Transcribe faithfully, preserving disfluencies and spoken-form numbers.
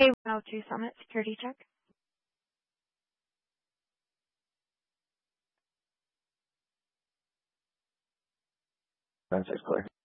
K one oh two Summit, security check. nine six clear.